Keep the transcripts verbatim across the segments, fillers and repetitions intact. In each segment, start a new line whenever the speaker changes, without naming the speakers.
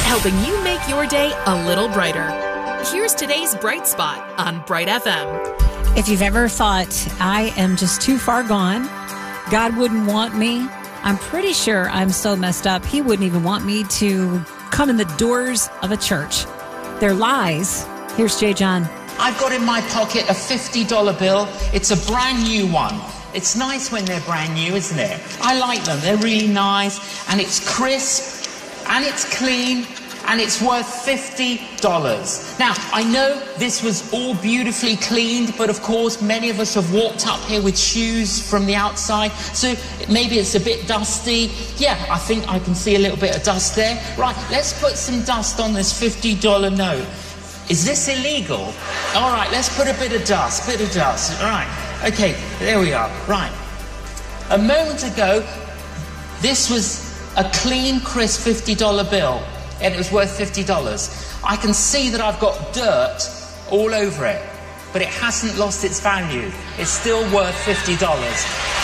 helping you make your day a little brighter. Here's today's Bright Spot on Bright F M.
If you've ever thought, I am just too far gone, God wouldn't want me, I'm pretty sure I'm so messed up, he wouldn't even want me to come in the doors of a church. They're lies. Here's Jay John.
I've got in my pocket a fifty dollar bill. It's a brand new one. It's nice when they're brand new, isn't it? I like them. They're really nice, and it's crisp, and it's clean, and it's worth fifty dollars. Now, I know this was all beautifully cleaned, but of course, many of us have walked up here with shoes from the outside, so maybe it's a bit dusty. Yeah, I think I can see a little bit of dust there. Right, let's put some dust on this fifty dollar note. Is this illegal? All right, let's put a bit of dust, bit of dust. All right, okay, there we are. Right. A moment ago, this was a clean, crisp fifty dollar bill, and it was worth fifty dollars. I can see that I've got dirt all over it, but it hasn't lost its value. It's still worth fifty dollars.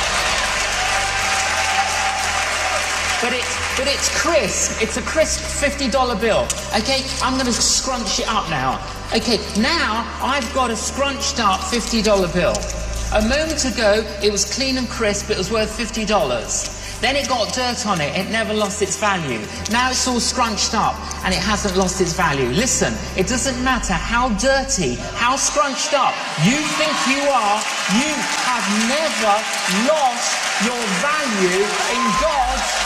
But it's, but it's crisp. It's a crisp fifty dollar bill. Okay, I'm going to scrunch it up now. Okay, now I've got a scrunched up fifty dollar bill. A moment ago, it was clean and crisp. It was worth fifty dollars. Then it got dirt on it. It never lost its value. Now it's all scrunched up and it hasn't lost its value. Listen, it doesn't matter how dirty, how scrunched up you think you are, you have never lost your value in God's